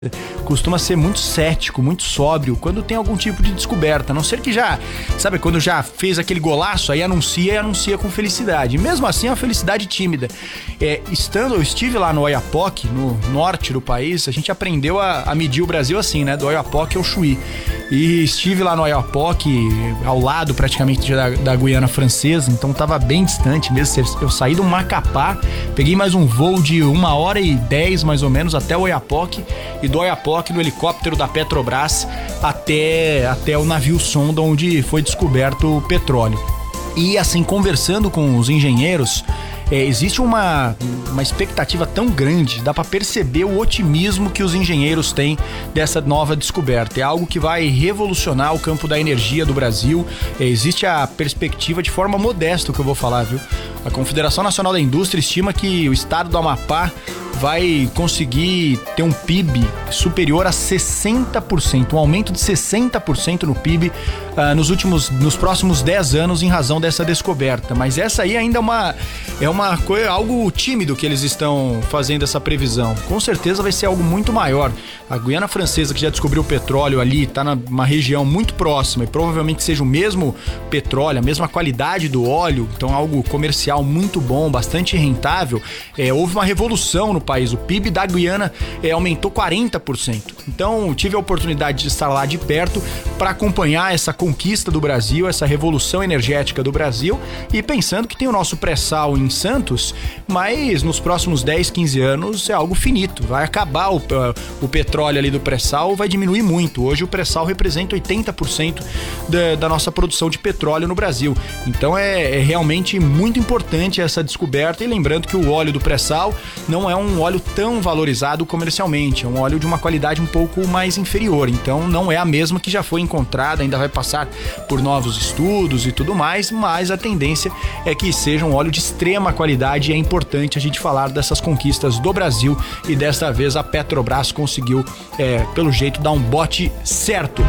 costuma ser muito cético, muito sóbrio quando tem algum tipo de descoberta, a não ser que já, sabe, quando já fez aquele golaço, aí anuncia com felicidade. E mesmo assim é uma felicidade tímida. Eu estive lá no Oiapoque, no norte do país, a gente aprendeu a medir o Brasil assim, né, do Oiapoque ao Chuí. E estive lá no Oiapoque, ao lado praticamente da Guiana Francesa, então tava bem distante mesmo. Eu saí do Macapá, peguei mais um voo de 1h10 mais ou menos até o Oiapoque, e do Oiapoque no helicóptero da Petrobras até o navio sonda onde foi descoberto o petróleo. E assim, conversando com os engenheiros, existe uma expectativa tão grande, dá para perceber o otimismo que os engenheiros têm dessa nova descoberta. É algo que vai revolucionar o campo da energia do Brasil. Existe a perspectiva, de forma modesta, o que eu vou falar, viu? A Confederação Nacional da Indústria estima que o estado do Amapá vai conseguir ter um PIB superior a 60%, um aumento de 60% no PIB nos próximos 10 anos em razão dessa descoberta. Mas essa aí ainda é uma coisa, algo tímido que eles estão fazendo essa previsão. Com certeza vai ser algo muito maior. A Guiana Francesa, que já descobriu o petróleo ali, está numa região muito próxima e provavelmente seja o mesmo petróleo, a mesma qualidade do óleo, então algo comercial muito bom, bastante rentável. Houve uma revolução no país. O PIB da Guiana aumentou 40%. Então tive a oportunidade de estar lá de perto para acompanhar essa conquista do Brasil, essa revolução energética do Brasil, e pensando que tem o nosso pré-sal em Santos, mas nos próximos 10, 15 anos é algo finito. Vai acabar o petróleo ali do pré-sal, vai diminuir muito. Hoje o pré-sal representa 80% da nossa produção de petróleo no Brasil. Então é realmente muito importante essa descoberta, e lembrando que o óleo do pré-sal não é um óleo tão valorizado comercialmente, é um óleo de uma qualidade um pouco mais inferior, então não é a mesma que já foi encontrada, ainda vai passar por novos estudos e tudo mais, mas a tendência é que seja um óleo de extrema qualidade, e é importante a gente falar dessas conquistas do Brasil, e desta vez a Petrobras conseguiu, pelo jeito, dar um bote certo.